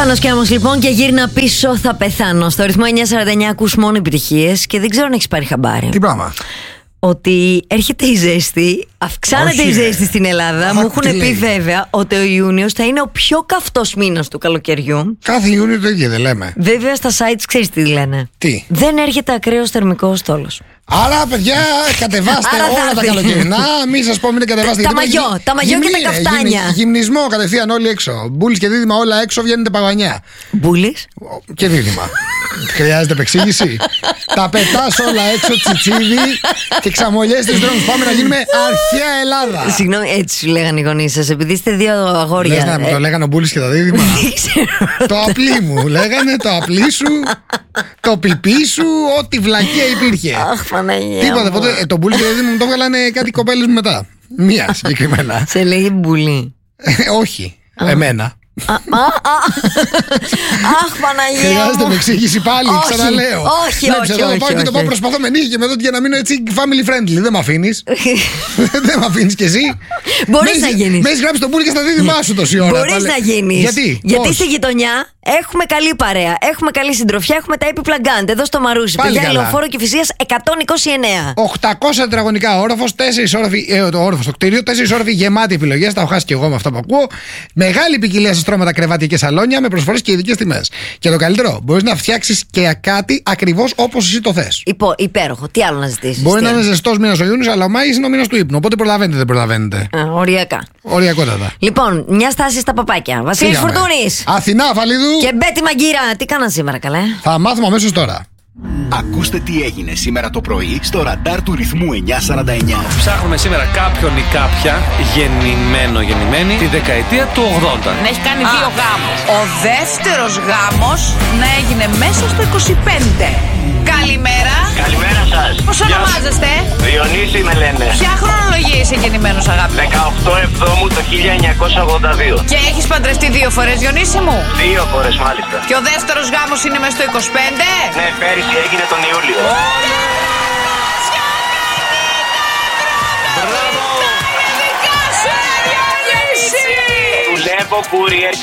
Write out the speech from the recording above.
Θάνος Κιάμος λοιπόν, και γύρνα πίσω θα πεθάνω. Στο ρυθμό 949 ακούς μόνο επιτυχίες και δεν ξέρω αν έχεις πάρει χαμπάρι. Τι πράγμα? Ότι έρχεται η ζέστη, αυξάνεται η ζέστη στην Ελλάδα. Μου έχουν πει βέβαια ότι ο Ιούνιος θα είναι ο πιο καυτός μήνας του καλοκαιριού. Κάθε Ιούνιο το ίδιο δεν λέμε? Βέβαια στα sites ξέρεις τι λένε. Τι? Δεν έρχεται ακραίος θερμικός στόλος. Άρα, παιδιά, κατεβάστε όλα τα καλοκαιρινά. Μην σας πω, μην κατεβάστε. Τα μαγιό και τα καφτάνια. Γυμνισμό κατευθείαν όλοι έξω. Μπούλης και δίδυμα όλα έξω, βγαίνετε παγανιά. Μπούλης και δίδυμα. Χρειάζεται επεξήγηση? Τα πετάς όλα έξω, τσιτσίδι, και ξαμολιές στους δρόμους. Πάμε να γίνουμε αρχαία Ελλάδα. Συγγνώμη, έτσι σου λέγανε οι γονείς σας, επειδή είστε δύο αγόρια. Λες να μου το λέγανε ο Μπούλης και τα δίδυμα? Το απλί μου λέγανε, το απλί σου, το πιπί σου, ό,τι βλακία υπήρχε. Αχ, Παναγία. Τίποτα, ποτέ. Το Μπούλη και το δίδυμα μου το έβγαλανε κάτι κοπέλες μου μετά. Μία συγκεκριμένα. Σε λέγει Μπουλή? Όχι, εμένα. Αχ, Παναγία. Χρειάζεται με εξήγηση πάλι, ξαναλέω. Όχι. Εδώ πάω και το πάω, προσπαθώ με νύχη και με εδώ για να μείνω έτσι family friendly. Δεν με αφήνεις. Δεν με αφήνεις κι εσύ. Μπορείς να γίνεις. Με έχεις γράψει τον Μπούλη και στα δίδυμά σου τόση ώρα. Μπορείς να γίνεις. Γιατί στη γειτονιά έχουμε καλή παρέα, έχουμε καλή συντροφιά, έχουμε τα έπιπλα γκάντ εδώ στο Μαρούσι. Παιδιά, Λεωφόρο Κηφισίας 129. 800 τετραγωνικά όροφος, 4 όροφοι, το όροφο στο κτίριο, 4 όροφοι γεμάτοι επιλογές. Τα έχω χάσει και εγώ με αυτά που ακούω. Μεγάλη ποικιλία σε στρώματα, κρεβάτια και σαλόνια με προσφορές και ειδικές τιμές. Και το καλύτερο, μπορείς να φτιάξεις και κάτι ακριβώς όπως εσύ το θες. Υπέροχο. Τι άλλο να ζητήσεις? Μπορεί να είναι ζεστός μήνας ο Ιούνιος, αλλά ο Μάης είναι ο μήνας του ύπνου. Οπότε προλαβαίνετε, δεν προλαβαίνετε. Οριακά. Οριακότατα. Λοιπόν, μια στάση στα παπάκια. Βασίλης Φουρτούνης. Αθηνά Αφαλίδου. Και Μπέτη Μαγκύρα. Τι κάναν σήμερα, καλέ? Θα μάθουμε αμέσως τώρα. Ακούστε τι έγινε σήμερα το πρωί στο ραντάρ του ρυθμού 949. Ψάχνουμε σήμερα κάποιον ή κάποια γεννημένη τη δεκαετία του 80. Να έχει κάνει 2 γάμους. Ο δεύτερος γάμος να έγινε μέσα στο 25. Καλημέρα. Καλημέρα σας. Πώς ονομάζεστε? Διονύση με λένε. Ποια χρονολογία είσαι γεννημένος, αγάπη? 18 Εβδόμου το 1982. Και έχεις παντρευτεί 2 φορές, Διονύση μου? 2 φορές μάλιστα. Και ο δεύτερος γάμος είναι μέσα στο 25? Ναι, πέρυσι έγινε τον Ιούλιο. Μπράβο! Δουλεύω courier